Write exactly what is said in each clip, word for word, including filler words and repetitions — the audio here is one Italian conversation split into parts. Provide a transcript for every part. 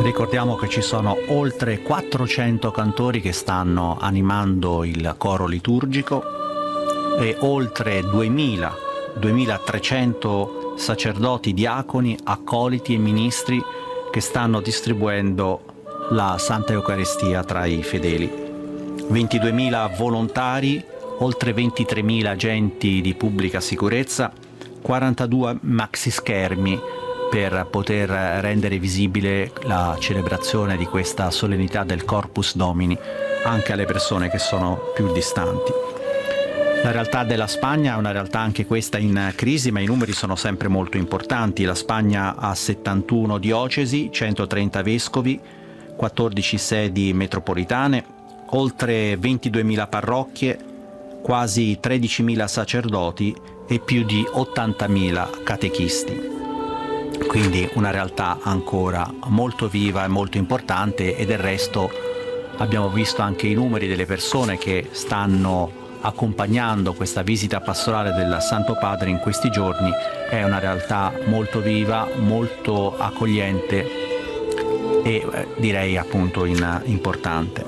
Ricordiamo che ci sono oltre quattrocento cantori che stanno animando il coro liturgico e oltre duemila, duemilatrecento sacerdoti, diaconi, accoliti e ministri che stanno distribuendo la Santa Eucaristia tra i fedeli. ventiduemila volontari, oltre ventitremila agenti di pubblica sicurezza, quarantadue maxi schermi per poter rendere visibile la celebrazione di questa solennità del Corpus Domini anche alle persone che sono più distanti. La realtà della Spagna è una realtà anche questa in crisi, ma i numeri sono sempre molto importanti. La Spagna ha settantuno diocesi, centotrenta vescovi, quattordici sedi metropolitane, oltre ventiduemila parrocchie, quasi tredicimila sacerdoti e più di ottantamila catechisti. Quindi una realtà ancora molto viva e molto importante, e del resto abbiamo visto anche i numeri delle persone che stanno accompagnando questa visita pastorale del Santo Padre in questi giorni. È una realtà molto viva, molto accogliente e eh, direi appunto in, importante.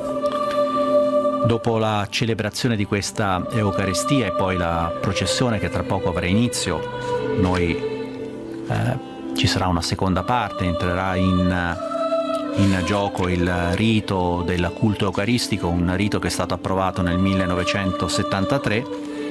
Dopo la celebrazione di questa Eucaristia e poi la processione che tra poco avrà inizio, noi eh, ci sarà una seconda parte, entrerà in, in gioco il rito del culto eucaristico, un rito che è stato approvato nel millenovecentosettantatré.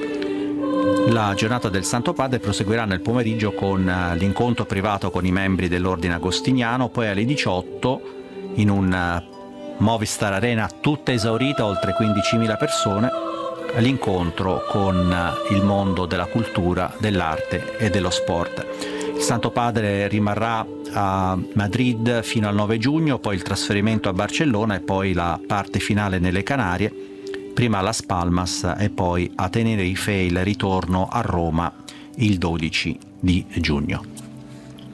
La giornata del Santo Padre proseguirà nel pomeriggio con l'incontro privato con i membri dell'Ordine Agostiniano, poi alle diciotto in un Movistar Arena tutta esaurita, oltre quindicimila persone, l'incontro con il mondo della cultura, dell'arte e dello sport. Il Santo Padre rimarrà a Madrid fino al nove giugno, poi il trasferimento a Barcellona e poi la parte finale nelle Canarie, prima a Las Palmas e poi a Tenerife e il ritorno a Roma il dodici di giugno.